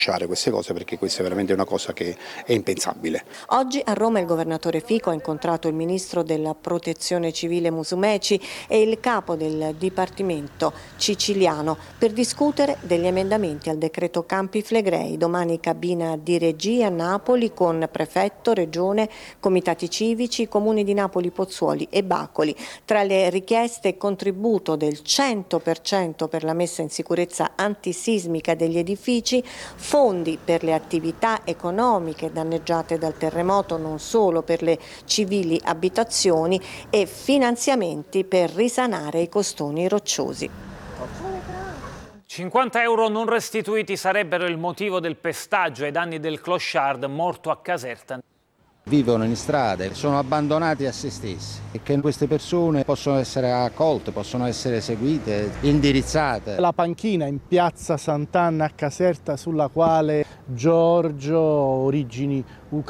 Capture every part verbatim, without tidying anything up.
queste cose, perché questa è veramente una cosa che è impensabile. Oggi a Roma il governatore Fico ha incontrato il ministro della Protezione Civile Musumeci e il capo del Dipartimento siciliano per discutere degli emendamenti al decreto Campi Flegrei. Domani cabina di regia a Napoli con prefetto, regione, comitati civici, comuni di Napoli, Pozzuoli e Bacoli. Tra le richieste contributo del cento per cento per la messa in sicurezza antisismica degli edifici, fondi per le attività economiche danneggiate dal terremoto, non solo per le civili abitazioni, e finanziamenti per risanare i costoni rocciosi. cinquanta euro non restituiti sarebbero il motivo del pestaggio ai danni del clochard morto a Caserta. Vivono in strade, sono abbandonati a se stessi e che queste persone possono essere accolte, possono essere seguite, indirizzate. La panchina in piazza Sant'Anna a Caserta, sulla quale Giorgio, origini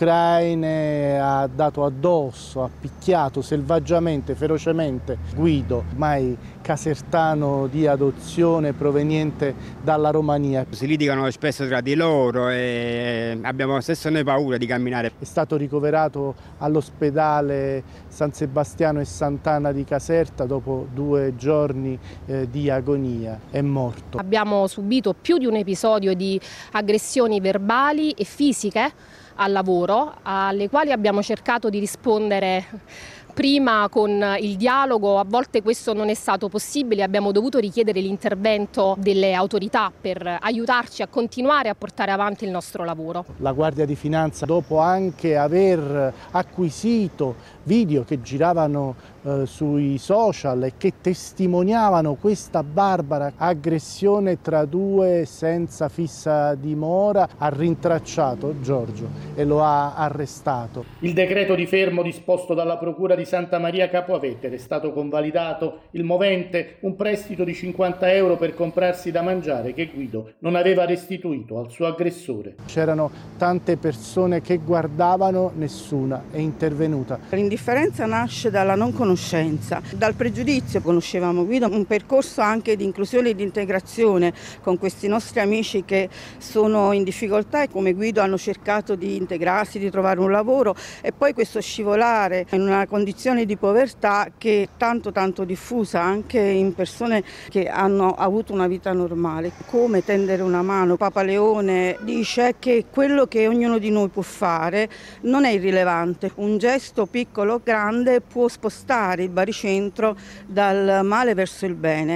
ucraine, ha dato addosso, ha picchiato selvaggiamente, ferocemente Guido, ormai casertano di adozione proveniente dalla Romania. Si litigano spesso tra di loro e abbiamo stesso noi paura di camminare. È stato ricoverato all'ospedale San Sebastiano e Sant'Anna di Caserta dopo due giorni eh, di agonia. È morto. Abbiamo subito più di un episodio di aggressioni verbali e fisiche al lavoro, alle quali abbiamo cercato di rispondere prima con il dialogo. A volte questo non è stato possibile, abbiamo dovuto richiedere l'intervento delle autorità per aiutarci a continuare a portare avanti il nostro lavoro. La Guardia di Finanza, dopo anche aver acquisito video che giravano eh, sui social e che testimoniavano questa barbara aggressione tra due senza fissa dimora, ha rintracciato Giorgio e lo ha arrestato. Il decreto di fermo disposto dalla Procura di Santa Maria Capua Vetere è stato convalidato. Il movente un prestito di cinquanta euro per comprarsi da mangiare che Guido non aveva restituito al suo aggressore. C'erano tante persone che guardavano, nessuna è intervenuta. L'indifferenza nasce dalla non conoscenza, dal pregiudizio. Conoscevamo Guido, un percorso anche di inclusione e di integrazione con questi nostri amici che sono in difficoltà e come Guido hanno cercato di integrarsi, di trovare un lavoro, e poi questo scivolare in una condizione di povertà che è tanto tanto diffusa anche in persone che hanno avuto una vita normale. Come tendere una mano. Papa Leone dice che quello che ognuno di noi può fare non è irrilevante. Un gesto piccolo o grande può spostare il baricentro dal male verso il bene.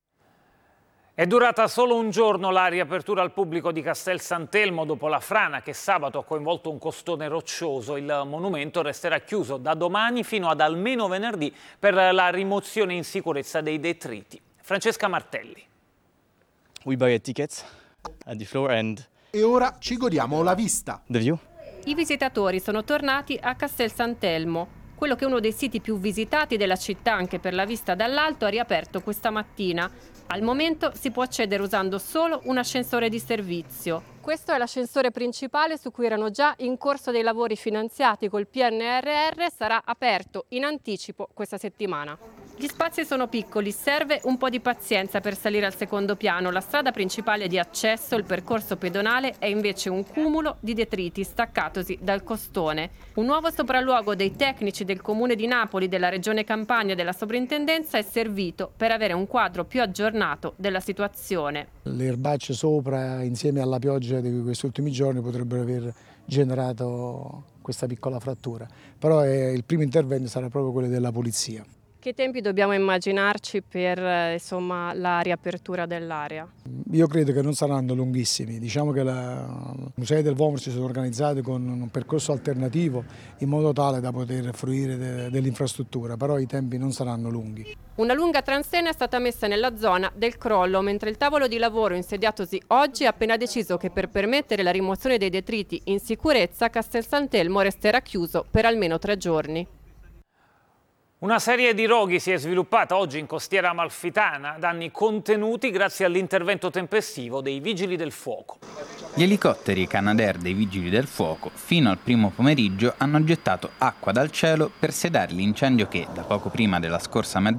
È durata solo un giorno la riapertura al pubblico di Castel Sant'Elmo dopo la frana che sabato ha coinvolto un costone roccioso. Il monumento resterà chiuso da domani fino ad almeno venerdì per la rimozione in sicurezza dei detriti. Francesca Martelli. We buy a ticket at the floor and e ora ci godiamo la vista. The view. I visitatori sono tornati a Castel Sant'Elmo. Quello che è uno dei siti più visitati della città anche per la vista dall'alto ha riaperto questa mattina. Al momento si può accedere usando solo un ascensore di servizio. Questo è l'ascensore principale su cui erano già in corso dei lavori finanziati col P N R R, sarà aperto in anticipo questa settimana. Gli spazi sono piccoli, serve un po' di pazienza per salire al secondo piano. La strada principale di accesso, il percorso pedonale, è invece un cumulo di detriti staccatosi dal costone. Un nuovo sopralluogo dei tecnici del Comune di Napoli, della Regione Campania e della Soprintendenza è servito per avere un quadro più aggiornato della situazione. Le erbacce sopra, insieme alla pioggia di questi ultimi giorni, potrebbero aver generato questa piccola frattura. Però eh, il primo intervento sarà proprio quello della polizia. Che tempi dobbiamo immaginarci per eh, insomma, la riapertura dell'area? Io credo che non saranno lunghissimi. Diciamo che i musei del Vomero si sono organizzati con un percorso alternativo in modo tale da poter fruire de, dell'infrastruttura, però i tempi non saranno lunghi. Una lunga transenne è stata messa nella zona del crollo, mentre il tavolo di lavoro insediatosi oggi ha appena deciso che per permettere la rimozione dei detriti in sicurezza Castel Sant'Elmo resterà chiuso per almeno tre giorni. Una serie di roghi si è sviluppata oggi in costiera amalfitana, danni contenuti grazie all'intervento tempestivo dei Vigili del Fuoco. Gli elicotteri Canadair dei Vigili del Fuoco fino al primo pomeriggio hanno gettato acqua dal cielo per sedare l'incendio che, da poco prima della scorsa mezzanotte,